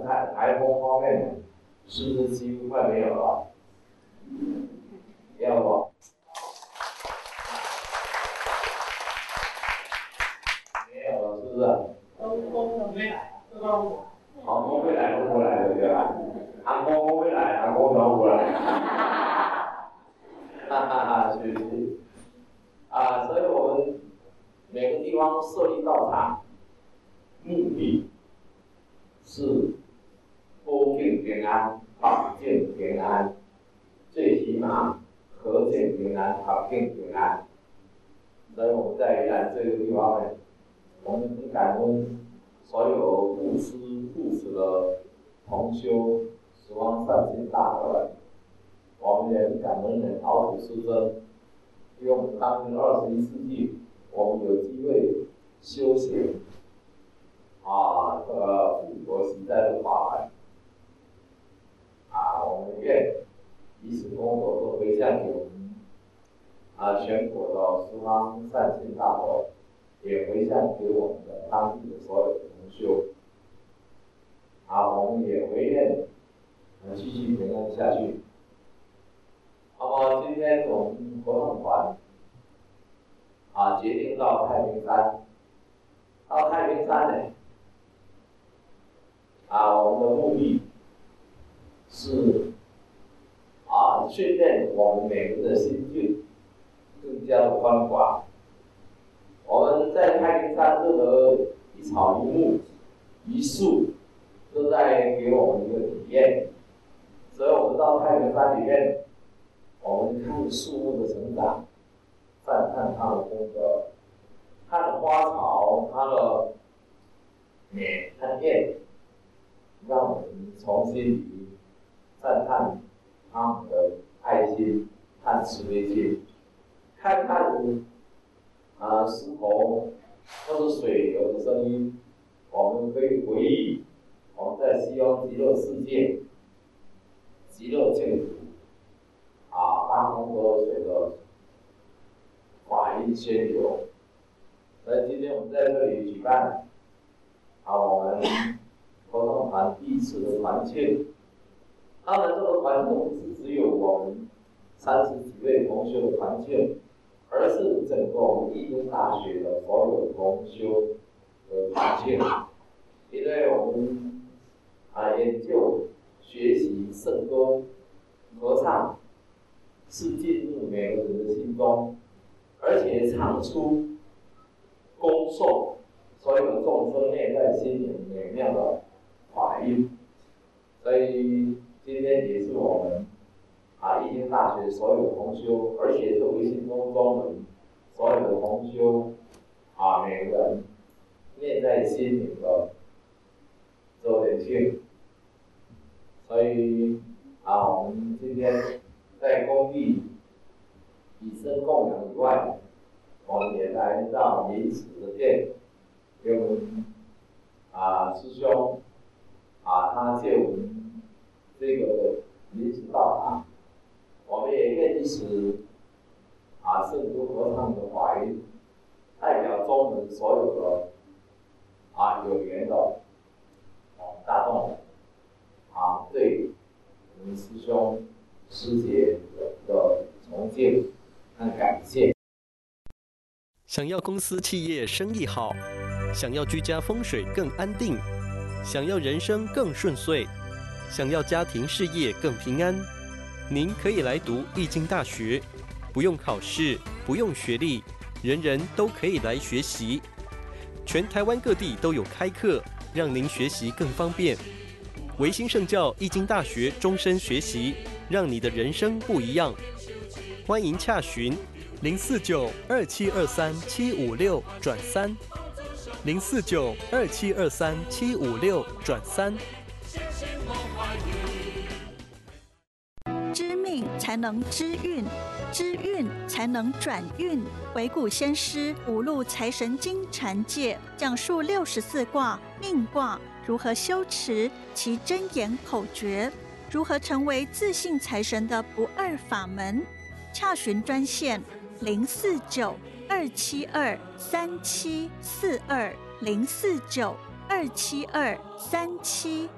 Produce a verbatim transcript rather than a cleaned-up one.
台台风方面，是不是几乎快没有了？要不？没有了，是不是？ 都都没来，都到我。 航空会来，都过来了，对吧？航空会来，航空都过来。哈哈哈，是不是？啊，所以我们每个地方设立道场，目的是保境平安、保境平安，最起码和境平安、保境平安。所以我们在宜兰这个地方呢，我们很感恩所有无私护持的同修、十方善心大德们，我们也很感恩呢老祖师尊，因为我们当今二十一世纪，我们有机会修行啊，这个富国时代的法门啊，我们愿以此功德都回向给我们啊全国的十方善心大德，也回向给我们的当地的所有的同修。啊，我们也唯愿能继续平安下去。那么今天我们合唱团啊决定到太平山，到太平山呢，啊，我们的目的是啊训练我们每个人的心境更加的宽广。我们在太平山任何一草一木一树都在给我们一个体验，所以我们到太平山里面，我们看树木的成长，赞叹它的功德，看花草它的美和艳，让我们从心里赞叹他们的爱心和慈悲心，看看啊、呃、石头或者水流的声音，我们可以回忆我们在西方极乐世界、极乐净土啊，大风河水的法音宣流。所以今天我们在这里举办啊，我们合唱团第一次的团庆。当然，这个团庆不是只有我们三十几位同修的团庆，而是整个我们义工大学的所有同修的团庆。因为我们啊，研究、学习圣歌、合唱，是进入每个人的心中，而且唱出恭送所有众生内在心灵美妙的法音。所以今天也是我们啊义经大学所有同修，而且是维新宗中文所有的同修啊，每个人内在心灵的周年庆。所以啊，我们今天在工地以身供养以外，我们也来到临时的店，给我们啊师兄啊他借我们这个临时道场，我们也愿意使啊圣歌合唱的法音代表中文所有的啊有缘的啊大众。啊，对我们师兄师姐的崇敬和感谢。 想要公司企业生意好，想要居家风水更安定，想要人生更顺遂，想要家庭事业更平安，您可以来读义经大学，不用考试，不用学历，人人都可以来学习。全台湾各地都有开课，让您学习更方便。维新圣教义经大学终身学习，让你的人生不一样。欢迎洽询零四九二七二三七五六转三，零四九二七二三七五六转三。 知命才能知运，知运才能转运。回顾先师五路财神经禅戒，讲述六十四卦命卦如何修持其真言口诀，如何成为自信财神的不二法门。洽询专线零四九二七二三七四二零四九二七二三七。